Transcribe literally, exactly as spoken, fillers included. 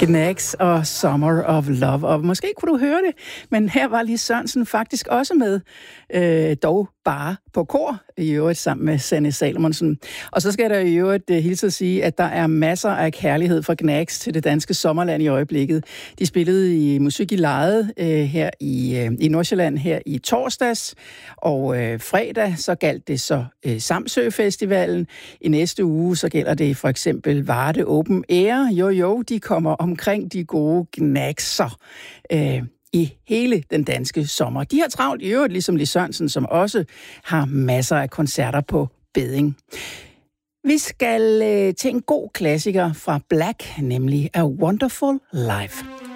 Gnags og Summer of Love. Og måske kunne du høre det, men her var Lis Sørensen faktisk også med, øh, dog bare på kor, i øvrigt sammen med Sanne Salomonsen. Og så skal der i øvrigt uh, hilse at sige, at der er masser af kærlighed fra Gnags til det danske sommerland i øjeblikket. De spillede i Musik i Lejet øh, her i, øh, i Nordsjælland her i torsdags, og øh, fredag så galt det så øh, Samsø Festivalen. I næste uge så gælder det for eksempel Varde Open Air. Jo jo, de kommer omkring de gode Gnagser øh, i hele den danske sommer. De har travlt i øvrigt, ligesom Lis Sørensen, som også har masser af koncerter på bedding. Vi skal øh, til en god klassiker fra Black, nemlig A Wonderful Life.